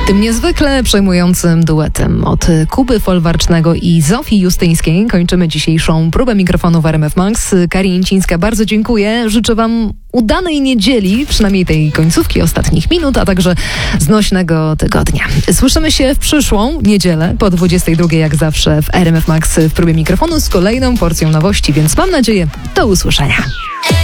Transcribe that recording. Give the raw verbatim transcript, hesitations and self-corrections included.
Tym niezwykle przejmującym duetem od Kuby Folwarcznego i Zofii Justyńskiej kończymy dzisiejszą próbę mikrofonu w R M F Max. Kari Jęcińska, bardzo dziękuję. Życzę Wam udanej niedzieli, przynajmniej tej końcówki ostatnich minut, a także znośnego tygodnia. Słyszymy się w przyszłą niedzielę po dwudziestej drugiej jak zawsze w R M F Max w próbie mikrofonu z kolejną porcją nowości, więc mam nadzieję do usłyszenia.